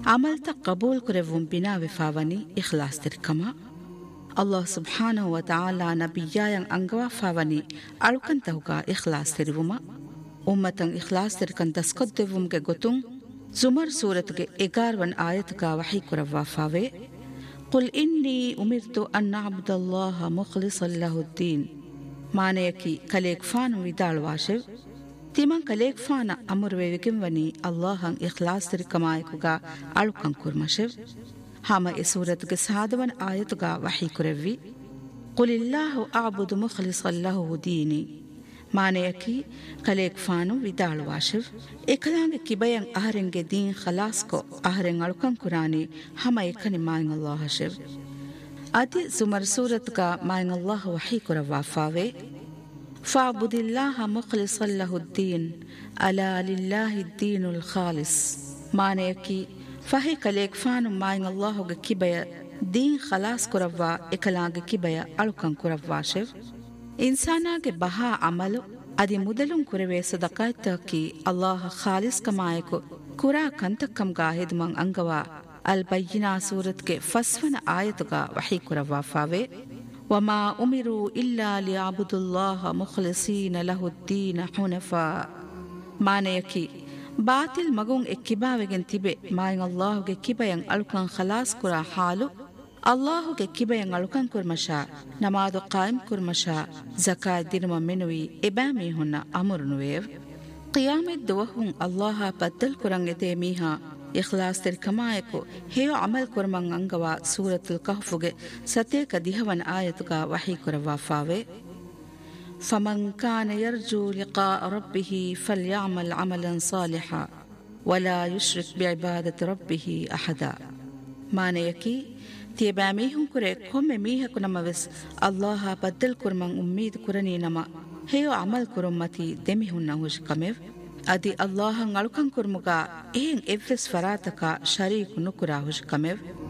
ಅಮಲ್ತ ಕಬೂಲ್ ಕುರೆವುಂ ಬಿನಾ ವಿಫಾವನಿ ಇಖ್ಲಾಸ್ ತಿರ್ಕಮ ಅಲ್ಲಾಹ್ ಸುಬ್ಹಾನಹು ವ ತಆಲಾ ನಬಿಯಾಯಂ ಅಂಗವಾ ಫಾವನಿ ಅಳುಕಂತಹುಗ ಇಖ್ಲಾಸ್ ತಿರುವುಮ ಉಮ್ಮತಂ ಇಖ್ಲಾಸ್ ತಿರ್ಕಂ ದಸ್ಕೊದ್ದೆವುಂಗೆ ಗೊತುಂ ಜುಮರ್ ಸೂರತ್ಗೆ 11 ಆಯತ್ಗ ವಹಿ ಕುರವ್ವಾ ಫಾವೆ ಕುಲ್ ಇನ್ನಿ ಉಮಿರ್ತು ಅನ್ ಅಬ್ದುಲ್ಲಾಹ ಮುಖ್ಲಿಸನ್ ಲಹುದ್ದೀನ್ ಮಾನೆಯಕಿ ಕಲೇಕ್ ಫಾನು ವಿದಾಳ್ವಾಶೆವ್ ತಿಮಂ ಕಲೇಕ್ ಫಾನ ಅಮುರ್ವೆವಿಗಿಂ ವನಿ ಅಲ್ಲಾಹಂ ಇಖ್ಲಾಸ್ ತಿರ್ಕಮಾಯಕುಗ ಅಳುಕಂ ಕುರ್ಮಶೆವ್ ಹಾಮ ಈ ಸೂರತ್ಗೆ ಸಾದವನ್ ಆಯತುಗ ವಹಿ ಕುರೆವ್ವಿ ಕುಲಿಲ್ಲಾಹು ಅಬುದು ಮುಖ್ಲಿಸನ್ ಲಹು ದೀನಿ ಮಾನೆಯಕಿ ಕಲೇಕ್ ಫಾನು ವಿದಾಳ್ವಾಶೆವ್ ಏಕಲಾಂಗೆ ಕಿಬಯಂ ಅಹರೆಂಗೆ ದೀನ್ ಖಲಾಸ್ಕೊ ಅಹರೆಂ ಅಳುಕಂ ಕುರಾನಿ ಹಮ ಏಕನಿ ಮಾಯಂ ಅಲ್ಲಾಹ ಶೆವ್ ಅದಿ ಸುಮರ್ ಸೂರತ್ಗ ಮಾಯಂ ಅಲ್ಲಾಹ ವಹಿ ಕುರವ್ವಾ ಫಾವೆ فاعبد الله مخلصا له الدين ألا لله الدين الخالص معنيكي فهي كليك فانو ماين الله كيبيا دين خلاص كروا إكلاغ كيبيا ألوكان كروا شف إنسانا بها عملو أدي مدلون كروي صدقاتكي الله خالص كمايكو كرا كنتكم غاهد من أنغوا البينا سورة فسفن آيتغا وحي كروا فاوي وما أمروا إلا ليعبدوا الله مخلصين له الدين حنفاء معنيكي باطل مغون اكباوگن تبه ماين الله گه كبين الكان خلاص كرا حالو الله گه كبين الكان كرمشا نماز قائم كرمشا زكاة دينم منوي ابامي هنا امر نوير قيامت دوهم الله بدل كرنگ تيميها ಇಖ್ಲಾಸ್ ತಿರ್ಕಮಾಯಕು ಹೇಯೋ ಅಮಲ್ ಕುರ್ಮಂ ಅಂಗವ ಸೂರತುಲ್ ಕಹ್ಫುಗೆ ಸತೇಕ ದಿಹವನ್ ಆಯತುಗ ವಹಿ ಕುರವಾ ಫಾವೆ ಫಮನ್ ಕಾನ ಯರ್ಜು ಲಿಕಾ ರಬ್ಬಿಹಿ ಫಲ್ಯಅಮಲ್ ಅಮಲನ್ ಸಾಲಿಹಾ ವಲಾ ಯುಶ್ರಿಕ್ ಬಿಇಬಾದತಿ ರಬ್ಬಿಹಿ ಅಹದಾ ಮಾನೆಯಕಿ ತಿಯಬಾ ಮೀಹುಂ ಕುರೆ ಕೊಮ್ಮೆ ಮೀಹಕು ನಮವೆಸ್ ಅಲ್ಲಾಹ ಬದ್ದಲ್ ಕುರ್ಮಂ ಉಮ್ಮೀದ್ ಕುರನಿ ನಮ ಹೇಯೋ ಅಮಲ್ ಕುರುಮ್ಮತಿ ದೆಮಿಹುನ್ ನಹುಶ್ ಕಮೆವ್ أدي الله نالكن كرمجا إيه إفس فراتك شريك نكره كميف